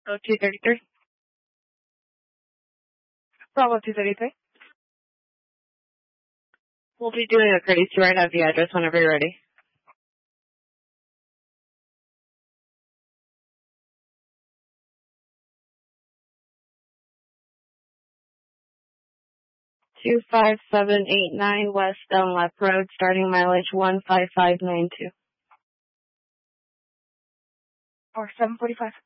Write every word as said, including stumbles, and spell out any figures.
Oh, two thirty-three. Bravo two thirty-three. We'll be doing a courtesy ride at the address whenever you're ready. two five seven eight nine West Dunlap Road, starting mileage one five five nine two. Or seven forty-five.